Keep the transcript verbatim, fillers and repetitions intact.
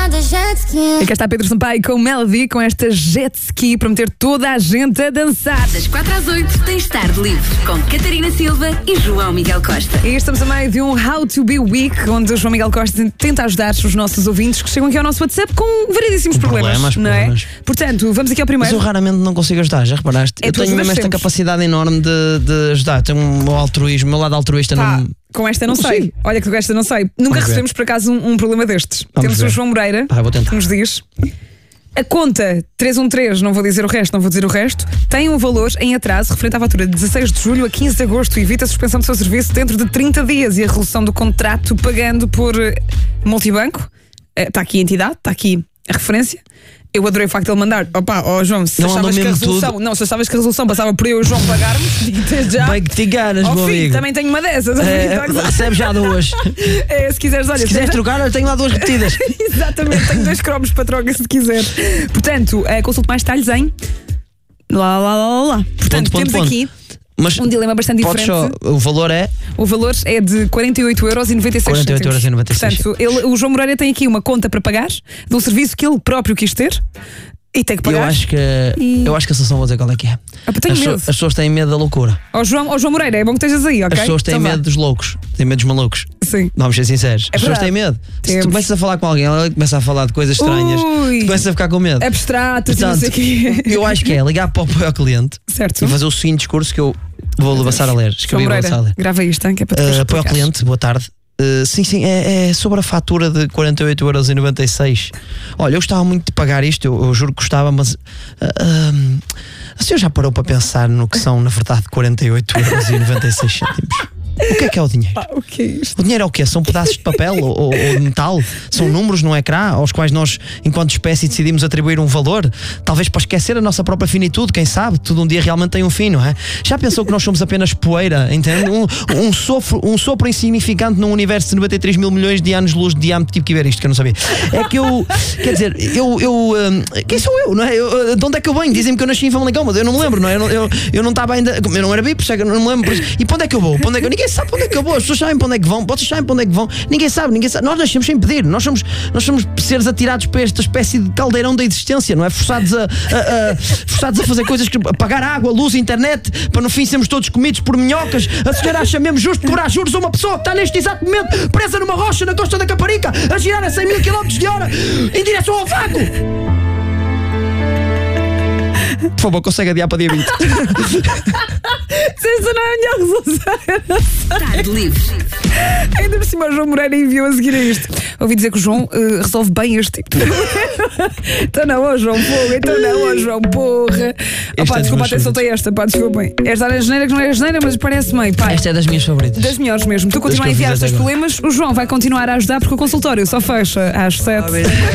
E cá está Pedro Sampaio com Melody, com esta jet ski para meter toda a gente a dançar. Das quatro às oito tens Tarde Livre com Catarina Silva e João Miguel Costa. E estamos a meio de um How to Be Week, onde o João Miguel Costa tenta ajudar os nossos ouvintes que chegam aqui ao nosso WhatsApp com variedíssimos com problemas, problemas, não problemas. é? Portanto, vamos aqui ao primeiro. Mas eu raramente não consigo ajudar, já reparaste? É, eu tenho mesmo esta sempre. capacidade enorme de, de ajudar. Tenho um meu altruísmo, o meu lado altruísta Pá, não. com esta não, Não sei. consigo. Olha que com esta não sei. Nunca Vamos recebemos por acaso um, um problema destes. Vamos Temos ver. o João Moreira, Ah, vou tentar. que nos diz: a conta três um três, não vou dizer o resto, não vou dizer o resto, tem um valor em atraso referente à fatura de dezasseis de julho a quinze de agosto. Evita a suspensão do seu serviço dentro de trinta dias e a resolução do contrato pagando por eh, multibanco. Está aqui a entidade, está aqui a referência. Eu adorei o facto de ele mandar. Opa, ó João, se Não achavas mandou que a mesmo resolução. tudo. Não, se achavas que a resolução passava por eu e o João pagarmos, digo-te já. Bem que te enganas, Ó, meu filho, amigo. também tenho uma dessas. É, recebe já duas. É, se quiseres, olha, Se quiseres trocar, eu tenho lá duas repetidas. Exatamente, tenho dois cromos para troca se quiser. Portanto, uh, consulte mais detalhes em. Lá, lá, lá, lá, lá. Portanto, Ponto, ponto, temos ponto. aqui Mas um dilema bastante podes diferente. só, o valor é O valor é de quarenta e oito euros e noventa e seis quarenta e oito euros e noventa e seis Portanto, ele, o João Moreira tem aqui uma conta para pagar de um serviço que ele próprio quis ter e tem que pagar. Eu acho que E- eu acho que a solução, vou dizer qual é que é. Ah, tenho as, medo. pessoas- as pessoas têm medo da loucura. Ó João, ó João Moreira, é bom que estejas aí, ok? As pessoas têm Então vá. medo dos loucos, têm medo dos malucos. Sim. Vamos ser sinceros. É As pessoas verdade. têm medo. Se Temos. tu começas a falar com alguém, ela começa a falar de coisas estranhas, Ui. tu começas a ficar com medo. Abstratos e não sei o Portanto, quê. eu acho que é ligar para o apoio ao cliente Certo. e fazer o seguinte discurso que eu vou passar a ler. João Escrevi e vou passar a Moreira, ler. grava isto, hein, que é para te Uh, apoio ao explicares. cliente, boa tarde. Uh, sim, sim, é, é sobre a fatura de quarenta e oito euros e noventa e seis. Olha, eu gostava muito de pagar isto, eu, eu juro que gostava, mas uh, um, a senhora já parou para pensar no que são, na verdade, quarenta e oito euros e noventa e seis cêntimos? O que é que é o dinheiro? Pá, o que é isto? O dinheiro é o quê? São pedaços de papel ou, ou de metal? São números no ecrã aos quais nós, enquanto espécie, decidimos atribuir um valor? Talvez para esquecer a nossa própria finitude, quem sabe? Tudo um dia realmente tem um fim, não é? Já pensou que nós somos apenas poeira, entende? Um, um, sopro, um sopro insignificante num universo de noventa e três mil milhões de anos-luz de diâmetro? Tive que ver isto, que eu não sabia. É que eu, quer dizer, eu, eu hum, quem sou eu, não é? Eu, de onde é que eu venho? Dizem-me que eu nasci em Famalicão, mas eu não me lembro, não é? Eu não, eu, eu não estava ainda, eu não era bi, por isso é que eu não me lembro. E para onde é que eu vou? Para onde é que eu, ninguém sabe para onde é que eu vou. As pessoas sabem para onde é que vão, vocês sabem para onde é que vão, ninguém sabe, ninguém sabe. Nós nascemos sem pedir, nós somos, nós somos seres atirados para esta espécie de caldeirão da existência, não é? Forçados a, a, a, forçados a fazer coisas que a pagar água, luz, internet, para no fim sermos todos comidos por minhocas. A senhora acha mesmo justo cobrar juros a uma pessoa que está neste exato momento presa numa rocha na costa da Caparica a girar a cem mil quilómetros de hora em direção ao vácuo? Por favor, consegue adiar para dia vinte. Se esta não é a minha resolução. Tarde Livre. Ainda por cima o João Moreira enviou a seguir a isto. Ouvi dizer que o João eh, resolve bem este tipo de problema. Então não, ó João, porra. Então não, ó João, porra. Oh, pá, é dos desculpa, meus até soltei esta, pá, desculpem. Esta era geneira que não era geneira, mas parece bem, pá. Esta é das minhas favoritas. Das melhores mesmo. Tu continua a que eu enviar os fiz teus até agora. problemas, o João vai continuar a ajudar porque o consultório só fecha às sete.